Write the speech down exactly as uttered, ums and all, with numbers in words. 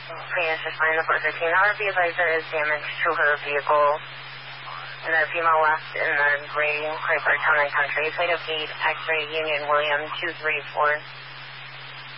Phoenix is flying the four thirteen. R V advisor is damage to her vehicle. And the female left in the gray Chrysler Town and Country. Plate of gate, X-ray, Union, William, two three four.